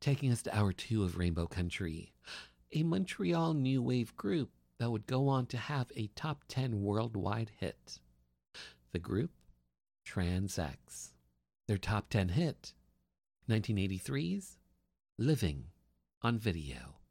taking us to hour 2 of Rainbow Country, a Montreal new wave group that would go on to have a top 10 worldwide hit. The group, Trans X. Their top 10 hit, 1983's Living on Video.